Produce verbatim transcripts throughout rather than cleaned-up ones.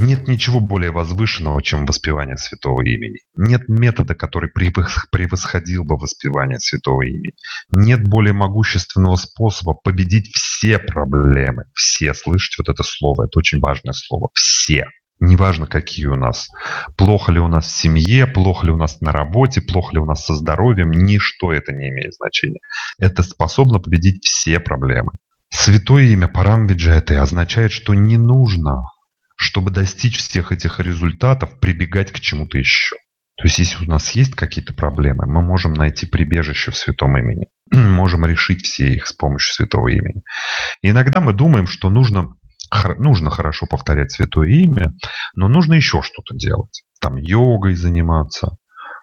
Нет ничего более возвышенного, чем воспевание святого имени. Нет метода, который превосходил бы воспевание святого имени. Нет более могущественного способа победить все проблемы. Все, слышите вот это слово? Это очень важное слово. Все. Неважно, какие у нас. Плохо ли у нас в семье, плохо ли у нас на работе, плохо ли у нас со здоровьем. Ничто это не имеет значения. Это способно победить все проблемы. Святое имя Парамвиджаяте означает, что не нужно, чтобы достичь всех этих результатов, прибегать к чему-то еще. То есть, если у нас есть какие-то проблемы, мы можем найти прибежище в святом имени. Можем решить все их с помощью святого имени. И иногда мы думаем, что нужно, нужно хорошо повторять святое имя, но нужно еще что-то делать. Там йогой заниматься,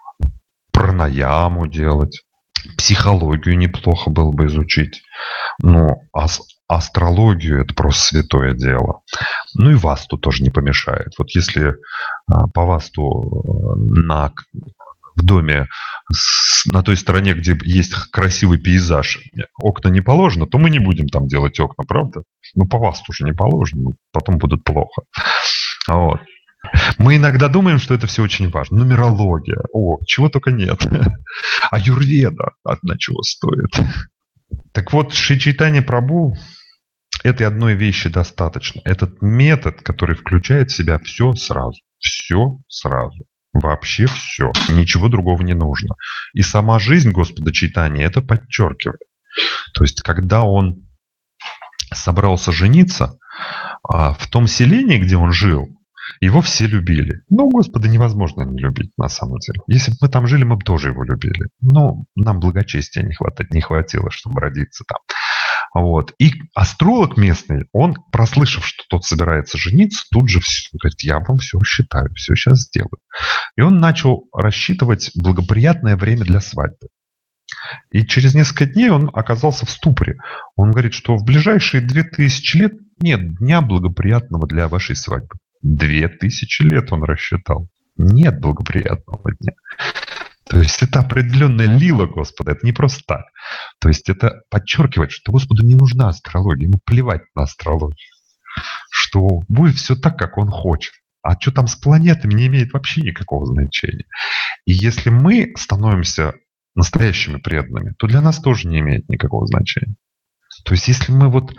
пранаяму делать. Психологию неплохо было бы изучить. Но ас- астрологию — это просто святое дело. Ну и васту тоже не помешает. Вот если а, по васту на, в доме с, на той стороне, где есть красивый пейзаж, окна не положено, то мы не будем там делать окна, правда? Ну по васту же не положено, потом будут плохо. Вот. Мы иногда думаем, что это все очень важно. Нумерология. О, чего только нет. Аюрведа. Одна чего стоит. Так вот, Шри Чайтанья Прабху этой одной вещи достаточно. Этот метод, который включает в себя все сразу. Все сразу. Вообще все. Ничего другого не нужно. И сама жизнь Господа Чайтаньи это подчеркивает. То есть, когда он собрался жениться, в том селении, где он жил, его все любили. Ну, Господа невозможно не любить, на самом деле. Если бы мы там жили, мы бы тоже его любили. Но нам благочестия не хватило, не хватило, чтобы родиться там. Вот. И астролог местный, он, прослышав, что тот собирается жениться, тут же все, говорит, я вам все считаю, все сейчас сделаю. И он начал рассчитывать благоприятное время для свадьбы. И через несколько дней он оказался в ступоре. Он говорит, что в ближайшие две тысячи лет нет дня благоприятного для вашей свадьбы. Две тысячи лет он рассчитал. Нет благоприятного дня. То есть это определенная лила Господа. Это не просто так. То есть это подчеркивает, что Господу не нужна астрология. Ему плевать на астрологию. Что будет все так, как он хочет. А что там с планетами, не имеет вообще никакого значения. И если мы становимся настоящими преданными, то для нас тоже не имеет никакого значения. То есть если мы вот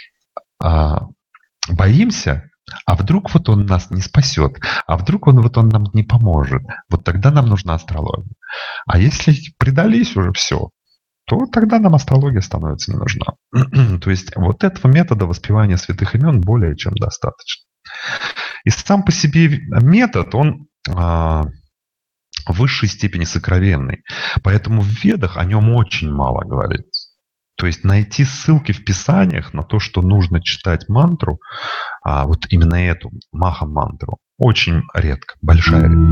а, боимся, а вдруг вот он нас не спасет, а вдруг он вот он нам не поможет, вот тогда нам нужна астрология. А если предались уже все, то тогда нам астрология становится не нужна. То есть вот этого метода воспевания святых имен более чем достаточно. И сам по себе метод, он а, в высшей степени сокровенный. Поэтому в Ведах о нем очень мало говорится. То есть найти ссылки в Писаниях на то, что нужно читать мантру, а вот именно эту, маха-мантру, очень редко, большая редкость.